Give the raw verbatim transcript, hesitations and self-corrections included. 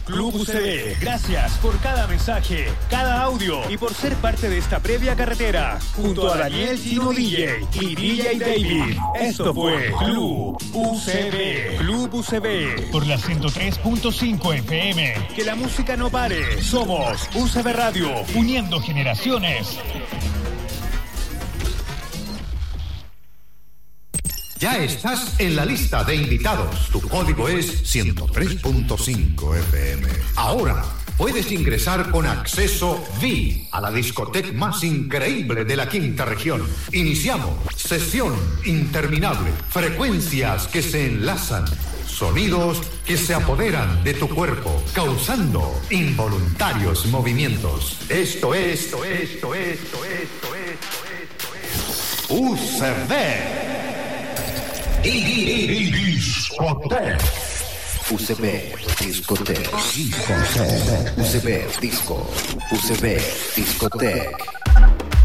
Club U C B. Gracias por cada mensaje, cada audio y por ser parte de esta previa carretera. Junto a Daniel Chino D J y D J David. Esto fue Club U C B. Club U C B. Por la ciento tres punto cinco F M. Que la música no pare. Somos U C B Radio. Uniendo generaciones. Ya estás en la lista de invitados. Tu código es ciento tres punto cinco F M. Ahora puedes ingresar con acceso V I P a la discoteca más increíble de la quinta región. Iniciamos. Sesión interminable. Frecuencias que se enlazan. Sonidos que se apoderan de tu cuerpo, causando involuntarios movimientos. Esto es, esto es, esto es, esto es, esto es, esto es, U C B. Discoteca. U C B Discoteca. U C B Disco. U C B Discoteca.